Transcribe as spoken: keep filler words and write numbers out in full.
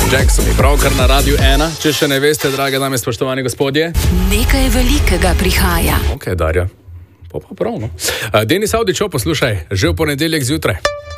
Jacksoni, pravkar na Radiu ena. Če še ne veste, drage dame, spoštovani gospodje. Nekaj velikega prihaja. Ok, Darja. Pa pa prav, no. Denis Avdićo, poslušaj, že v ponedeljek zjutraj.